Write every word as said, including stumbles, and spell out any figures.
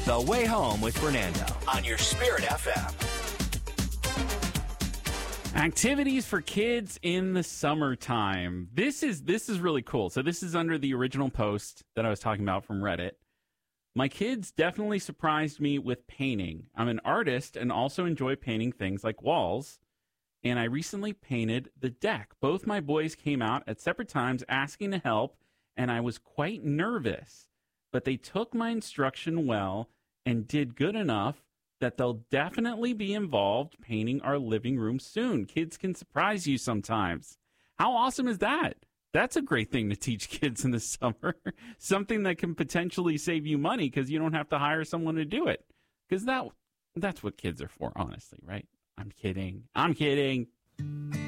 The Way Home with Fernando on your Spirit F M. Activities for kids in the summertime. This is this is really cool. So this is under the original post that I was talking about from Reddit. My kids definitely surprised me with painting. I'm an artist and also enjoy painting things like walls. And I recently painted the deck. Both my boys came out at separate times asking to help, and I was quite nervous. But they took my instruction well and did good enough that they'll definitely be involved painting our living room soon. Kids can surprise you sometimes. How awesome is that? That's a great thing to teach kids in the summer. Something that can potentially save you money because you don't have to hire someone to do it. Because that, that's what kids are for, honestly, right? I'm kidding. I'm kidding.